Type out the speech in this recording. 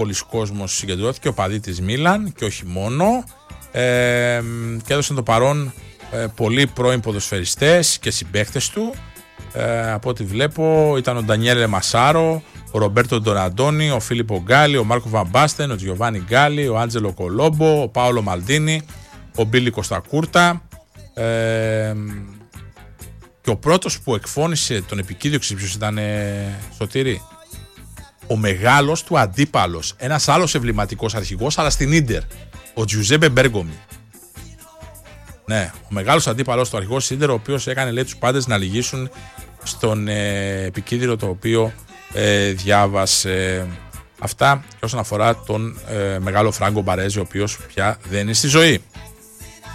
πολλής κόσμος συγκεντρώθηκε, ο παδί της Μίλαν και όχι μόνο, και έδωσαν το παρόν πολλοί πρώην ποδοσφαιριστές και συμπαίκτες του. Από ό,τι βλέπω ήταν ο Ντανιέλε Μασάρο, ο Ρομπέρτο Ντοναντόνι, ο Φίλιππο Γκάλι, ο Μάρκο Βαμπάστεν, ο Τζιοβάνι Γκάλι, ο Άντζελο Κολόμπο, ο Πάολο Μαλντίνι, ο Μπίλι Κωστακούρτα, και ο πρώτος που εκφώνησε τον επικίδιο, ποιος ήταν, Σωτήρη? Ο μεγάλος του αντίπαλος, ένας άλλος εμβληματικός αρχηγός, αλλά στην Ίντερ, ο Τζιουζέπε Μπέργκομι. Ναι, ο μεγάλος αντίπαλος του αρχηγός της Ίντερ, ο οποίος έκανε, λέει, τους πάντες να λυγίσουν στον επικίδιο το οποίο διάβασε. Αυτά και όσον αφορά τον μεγάλο Φράγκο Μπαρέζη, ο οποίος πια δεν είναι στη ζωή.